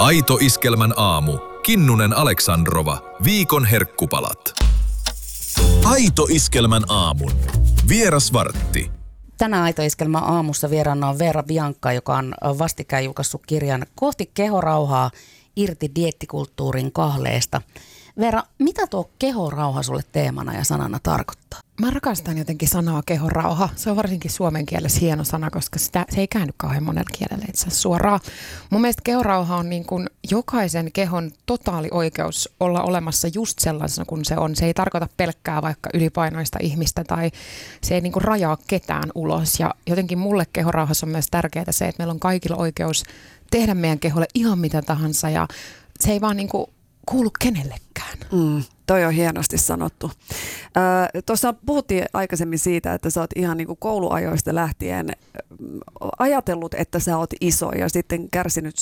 Aito Iskelmän aamu. Kinnunen Aleksandrova. Viikon herkkupalat. Aito Iskelmän aamun. Vierasvartti. Tänään Aito Iskelmän aamussa vieraana on Veera Bianca, joka on vastikään julkaissut kirjan Kohti kehorauhaa irti dieettikulttuurin kahleesta. Veera, mitä tuo kehorauha sulle teemana ja sanana tarkoittaa? Mä rakastan jotenkin sanaa kehorauha. Se on varsinkin suomen kielessä hieno sana, koska se ei käänny kauhean monella kielellä itse asiassa suoraan. Mun mielestä kehorauha on niin kuin jokaisen kehon totaali oikeus olla olemassa just sellaisena kuin se on. Se ei tarkoita pelkkää vaikka ylipainoista ihmistä tai se ei niin kuin rajaa ketään ulos. Ja jotenkin mulle kehorauhassa on myös tärkeää se, että meillä on kaikilla oikeus tehdä meidän keholle ihan mitä tahansa ja se ei vaan niin kuin kuulu kenellekään. Toi on hienosti sanottu. Tuossa puhuttiin aikaisemmin siitä, että sä oot ihan niin kuin kouluajoista lähtien ajatellut, että sä oot iso ja sitten kärsinyt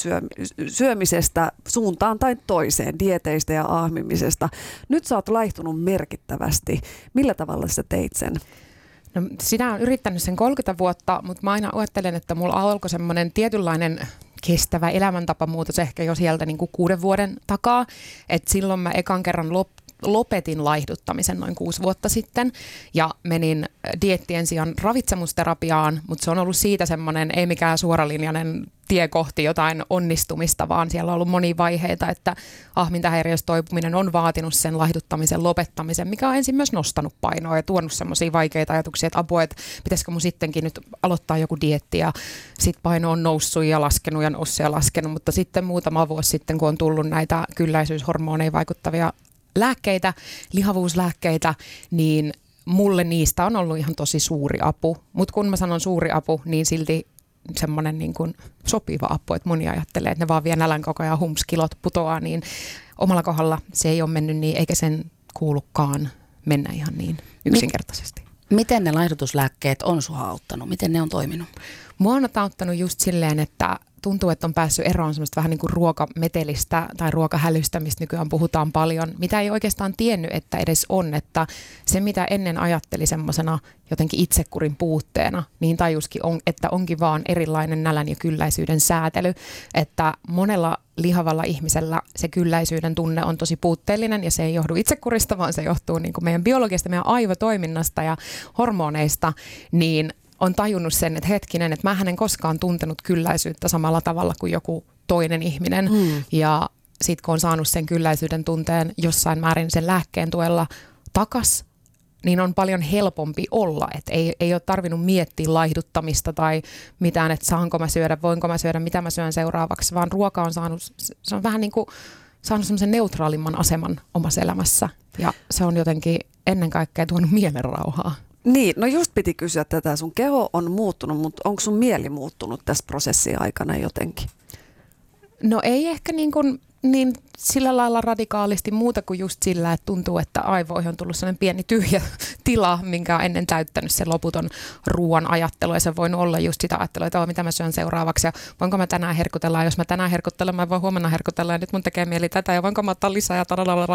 syömisestä suuntaan tai toiseen, dieteistä ja aahmimisesta. Nyt sä oot laihtunut merkittävästi. Millä tavalla sä teit sen? No, sitä on yrittänyt sen 30 vuotta, mutta mä aina ajattelen, että mulla alkoi semmoinen tietynlainen kestävä elämäntapamuutos ehkä jo sieltä niin kuin 6 vuoden takaa. Et silloin mä ekan kerran lopetin laihduttamisen noin 6 vuotta sitten ja menin dieettien sijaan ravitsemusterapiaan, mutta se on ollut siitä semmoinen ei mikään suoralinjainen tie kohti jotain onnistumista, vaan siellä on ollut monia vaiheita, että ahmintahäiriöstä toipuminen on vaatinut sen laihduttamisen lopettamisen, mikä on ensin myös nostanut painoa ja tuonut semmoisia vaikeita ajatuksia, että apua, että pitäisikö mun sittenkin nyt aloittaa joku dieetti ja sitten paino on noussut ja laskenut ja noussut ja laskenut, mutta sitten muutama vuosi sitten, kun on tullut näitä kylläisyyshormoneihin vaikuttavia lääkkeitä, lihavuuslääkkeitä, niin mulle niistä on ollut ihan tosi suuri apu. Mutta kun mä sanon suuri apu, niin silti semmoinen niin kuin sopiva apu, että moni ajattelee, että ne vaan vie nälän koko ajan kilot putoaa, niin omalla kohdalla se ei ole mennyt niin, eikä sen kuulukaan mennä ihan niin yksinkertaisesti. Miten ne laihdutuslääkkeet on sua auttanut? Miten ne on toiminut? Mua on auttanut just silleen, että tuntuu, että on päässyt eroon semmoista vähän niin kuin ruokametelistä tai ruokahälystä, mistä nykyään puhutaan paljon, mitä ei oikeastaan tiennyt, että edes on, että se mitä ennen ajatteli semmoisena jotenkin itsekurin puutteena, niin tajuskin, että onkin vaan erilainen nälän ja kylläisyyden säätely, että monella lihavalla ihmisellä se kylläisyyden tunne on tosi puutteellinen ja se ei johdu itsekurista, vaan se johtuu niin kuin meidän biologiasta, meidän aivotoiminnasta ja hormoneista, niin on tajunnut sen, että hetkinen, että mähän en koskaan tuntenut kylläisyyttä samalla tavalla kuin joku toinen ihminen. Ja sitten kun on saanut sen kylläisyyden tunteen jossain määrin sen lääkkeen tuella takas, niin on paljon helpompi olla. Että ei ole tarvinnut miettiä laihduttamista tai mitään, että saanko mä syödä, voinko mä syödä, mitä mä syön seuraavaksi, vaan ruoka on saanut, se on vähän niin kuin saanut semmoisen neutraalimman aseman omassa elämässä. Ja se on jotenkin ennen kaikkea tuonut mielenrauhaa. Niin, no just piti kysyä tätä. Sun keho on muuttunut, mutta onko sun mieli muuttunut tässä prosessin aikana jotenkin? No ei ehkä niin sillä lailla radikaalisti muuta kuin just sillä, että tuntuu, että aivoihin on tullut sellainen pieni tyhjä tila, minkä on ennen täyttänyt se loputon ruoan ajattelu. Ja se voi olla just sitä ajattelua, että mitä mä syön seuraavaksi ja voinko mä tänään herkutella. Ja jos mä tänään herkuttelen, mä voin huomenna herkutella ja nyt mun tekee mieli tätä ja voinko mä ottaa lisää ja